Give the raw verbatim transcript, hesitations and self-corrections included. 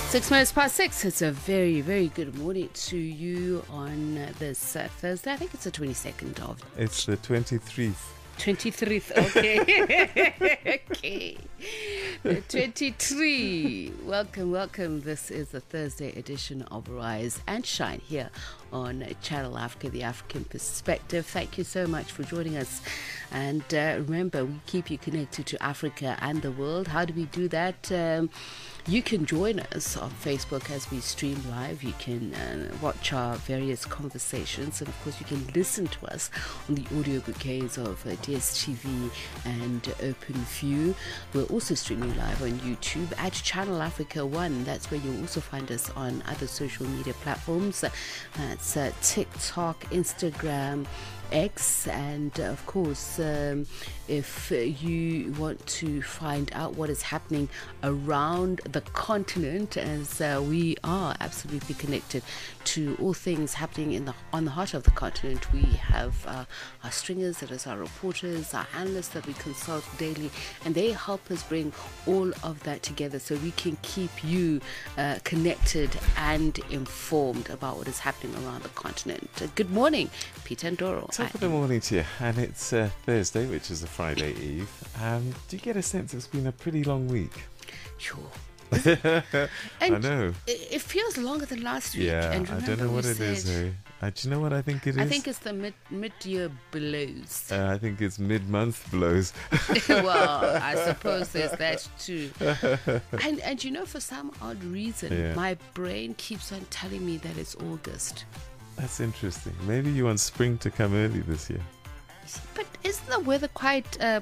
Six minutes past six. It's a very, very good morning to you on this uh, Thursday. I think it's the twenty-second of... It's the twenty-third. twenty-third, okay. Okay. The twenty-three. Welcome, welcome. This is the Thursday edition of Rise and Shine here on Channel Africa, the African Perspective. Thank you so much for joining us. And uh, remember, we keep you connected to Africa and the world. How do we do that? Um, you can join us on Facebook as we stream live. You can uh, watch our various conversations. And of course, you can listen to us on the audio bouquets of uh, D S T V and OpenView. We're also streaming live on YouTube at Channel Africa One. That's where you'll also find us on other social media platforms. That's uh, TikTok, Instagram, X, and uh, of course um, if uh, you want to find out what is happening around the continent, as uh, we are absolutely connected to all things happening in the on the heart of the continent, we have uh, our stringers, that is our reporters, our analysts that we consult daily, and they help us bring all of that together so we can keep you uh, connected and informed about what is happening around the continent. Uh, good morning, Peter Ndoro. Top of the morning to you, and it's uh, Thursday, which is a Friday Eve. Um, do you get a sense it's been a pretty long week? Sure. I know. It, it feels longer than last week. Yeah, and I don't know what it is. Eh? Uh, do you know what I think it is? I think it's the mid mid-year blues. Uh, I think it's mid-month blows. Well, I suppose there's that too. And and you know, for some odd reason, Yeah. my brain keeps on telling me that it's August. That's interesting. Maybe you want spring to come early this year. But isn't the weather quite uh,